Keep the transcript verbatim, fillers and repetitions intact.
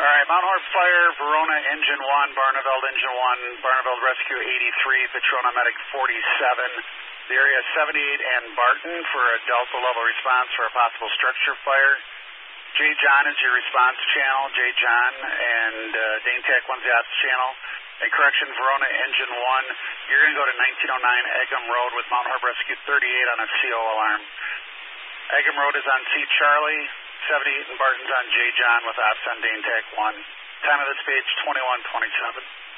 right, Mount Horeb Fire, Verona Engine one, Barneveld Engine one, Barneveld Rescue eighty-three, Petrona Medic forty-seven, the area seventy-eight and Barton for a Delta level response for a possible structure fire. J. John is your response channel, J. John, and uh, Dane Tac one's the ops channel. And correction, Verona Engine one, you're going to go to nineteen oh nine Egham Road with Mount Horeb Rescue thirty-eight on a C O alarm. Egham Road is on C. Charlie, seventy-eight and Barton's on J. John with ops on Dane Tac one. Time of this page, twenty-one twenty-seven.